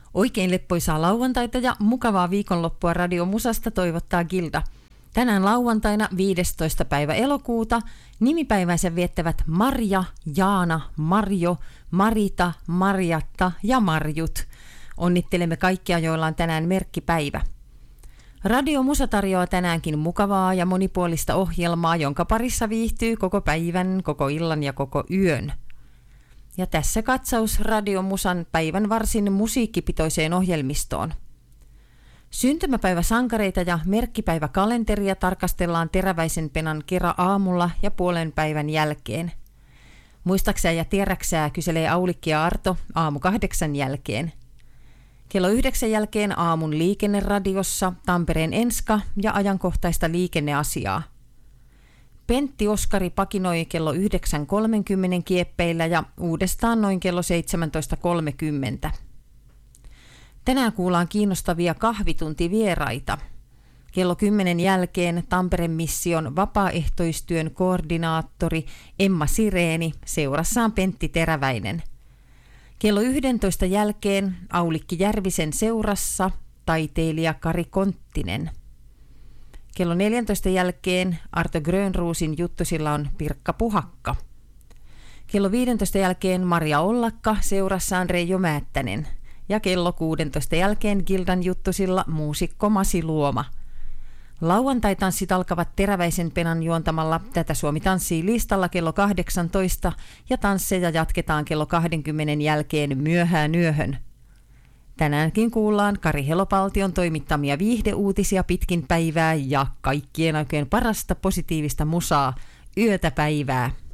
Oikein leppoisaa lauantaita ja mukavaa viikonloppua Radio Musasta toivottaa Gilda. Tänään lauantaina 15. päivä elokuuta nimipäivänsä viettävät Marja, Jaana, Marjo, Marita, Marjatta ja Marjut. Onnittelemme kaikkia, joilla on tänään merkkipäivä. Radio Musa tarjoaa tänäänkin mukavaa ja monipuolista ohjelmaa, jonka parissa viihtyy koko päivän, koko illan ja koko yön. Ja tässä katsaus Radio Musan päivän varsin musiikkipitoiseen ohjelmistoon. Syntymäpäiväsankareita ja merkkipäiväkalenteria tarkastellaan Teräväisen penan kera aamulla ja puolen päivän jälkeen. Muistaksää ja tiedäksää, kyselee Aulikki ja Arto aamu 8 jälkeen. Kello 9 jälkeen aamun liikenneradiossa Tampereen Enska ja ajankohtaista liikenneasiaa. Pentti Oskari pakinoi kello 9.30 kieppeillä ja uudestaan noin kello 17.30. Tänään kuullaan kiinnostavia kahvituntivieraita. Kello 10 jälkeen Tampereen mission vapaaehtoistyön koordinaattori Emma Sireeni, seurassaan Pentti Teräväinen. Kello 11 jälkeen Aulikki Järvisen seurassa taiteilija Kari Konttinen. Kello 14 jälkeen Arto Grönroosin juttusilla on Pirkka Puhakka. Kello 15 jälkeen Maria Ollakka seurassaan Reijo Määttänen. Ja kello 16 jälkeen Gildan juttusilla muusikko Masi Luoma. Lauantai-tanssit alkavat Teräväisen penan juontamalla Tätä Suomi tanssii listalla kello 18 ja tansseja jatketaan kello 20 jälkeen myöhään yöhön. Tänäänkin kuullaan Kari Helopaltion toimittamia viihdeuutisia pitkin päivää ja kaikkien oikein parasta positiivista musaa yötä päivää.